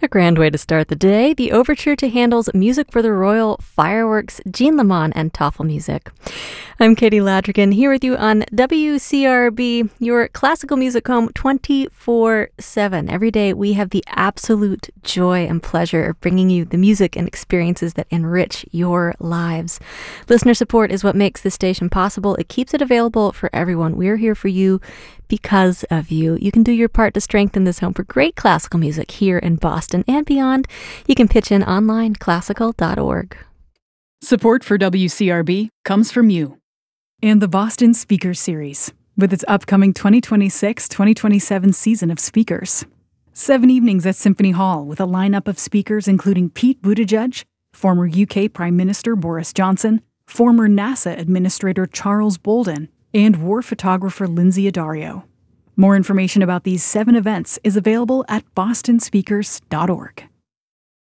A grand way to start the day, the overture to Handel's Music for the Royal Fireworks, Jean Lamont and Toffel Music. I'm Katie Ladrigan, here with you on WCRB, your classical music home 24/7. Every day we have the absolute joy and pleasure of bringing you the music and experiences that enrich your lives. Listener support is what makes this station possible. It keeps it available for everyone. We're here for you because of you. You can do your part to strengthen this home for great classical music here in Boston and beyond. You can pitch in online, classical.org. Support for WCRB comes from you and the Boston Speakers Series, with its upcoming 2026-2027 season of speakers. 7 evenings at Symphony Hall with a lineup of speakers including Pete Buttigieg, former UK Prime Minister Boris Johnson, former NASA Administrator Charles Bolden, and war photographer Lindsay Addario. More information about these 7 events is available at bostonspeakers.org.